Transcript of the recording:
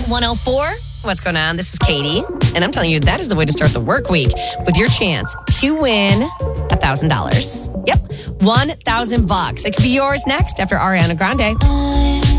104. What's going on? This is Katie, and I'm telling you that is the way to start the work week with your chance to win $1,000. Yep, $1,000. It could be yours next after Ariana Grande.